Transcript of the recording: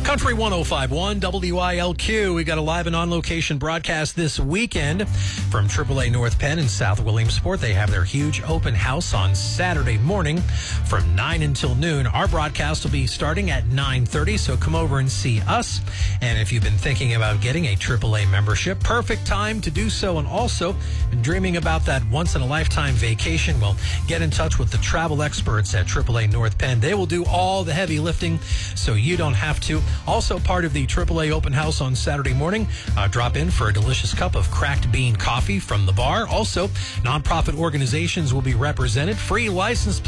Country 105.1 WILQ. We got a live and on-location broadcast this weekend from AAA North Penn in South Williamsport. They have their huge open house on Saturday morning from 9 until noon. Our broadcast will be starting at 9:30, so come over and see us. And if you've been thinking about getting a AAA membership, perfect time to do so. And also been dreaming about that once-in-a-lifetime vacation, well, get in touch with the travel experts at AAA North Penn. They will do all the heavy lifting so you don't have to. Also part of the AAA open house on Saturday morning, drop in for a delicious cup of cracked bean coffee from the bar. Also, nonprofit organizations will be represented. Free license